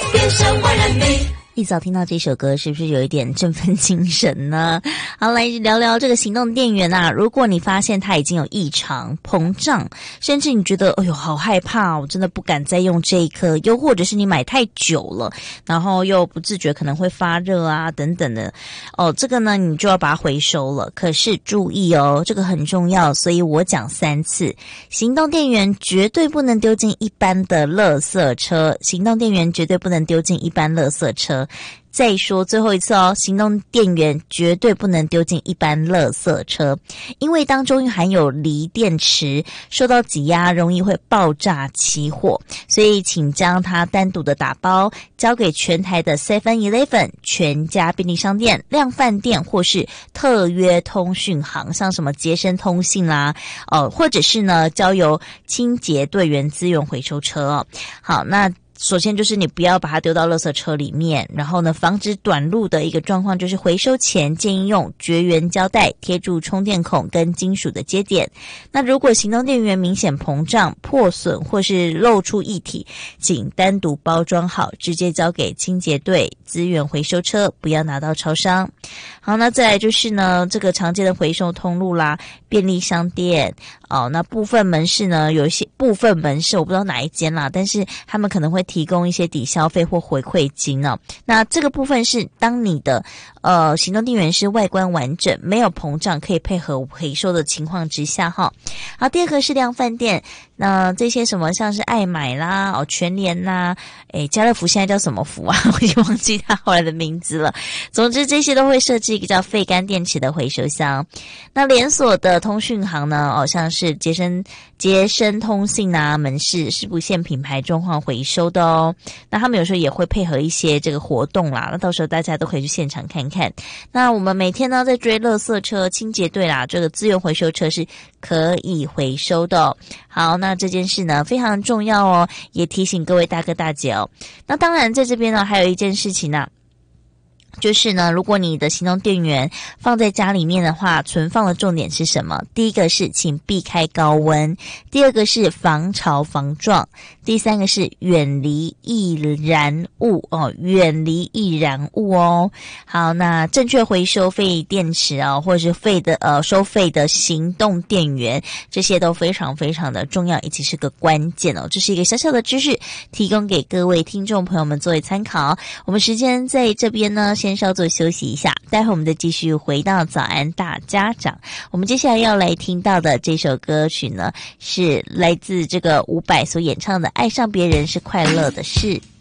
变成万人迷。 一早听到这首歌，是不是有一点振奋精神呢？好，来聊聊这个行动电源啊。如果你发现它已经有异常、膨胀，甚至你觉得哎呦好害怕，我真的不敢再用这一颗，又或者是你买太久了，然后又不自觉可能会发热啊等等的，这个呢你就要把它回收了。可是注意哦，这个很重要，所以我讲3次，行动电源绝对不能丢进一般的垃圾车，行动电源绝对不能丢进一般垃圾车。再说最后一次哦，行动电源绝对不能丢进一般垃圾车，因为当中含有锂电池，受到挤压容易会爆炸起火，所以请将它单独的打包，交给全台的 7-Eleven、全家便利商店、量贩店或是特约通讯行，像什么杰生通信啦，或者是呢交由清洁队员资源回收车哦。好，那首先就是你不要把它丢到垃圾车里面，然后呢防止短路的一个状况就是回收前建议用绝缘胶带贴住充电孔跟金属的接点。那如果行动电源明显膨胀、破损或是露出液体，请单独包装好，直接交给清洁队资源回收车，不要拿到超商。好，那再来就是呢这个常见的回收通路啦，便利商店那部分门市呢，有一些部分门市我不知道哪一间啦，但是他们可能会提供一些抵消费或回馈金哦。那这个部分是当你的行动电源是外观完整，没有膨胀，可以配合回收的情况之下哈。好，第二个是量贩店，那这些什么像是爱买啦、全联啦，家乐福现在叫什么福啊？我已经忘记它后来的名字了。总之这些都会设置一个叫废干电池的回收箱。那连锁的通讯行呢，像是杰生通信啊门市是不限品牌状况回收的哦。那他们有时候也会配合一些这个活动啦，那到时候大家都可以去现场看看。那我们每天呢在追垃圾车清洁队啦，这个资源回收车是可以回收的哦。好，那这件事呢非常重要哦，也提醒各位大哥大姐哦。那当然在这边呢还有一件事情呢，就是呢，如果你的行动电源放在家里面的话，存放的重点是什么？第一个是请避开高温，第二个是防潮防撞，第三个是远离易燃物远离易燃物哦。好，那正确回收废电池或者是收费的行动电源，这些都非常非常的重要，以及是个关键哦。这是一个小小的知识，提供给各位听众朋友们作为参考。我们时间在这边呢先稍作休息一下，待会我们再继续回到早安大家长。我们接下来要来听到的这首歌曲呢，是来自这个伍佰所演唱的《爱上别人是快乐的事》。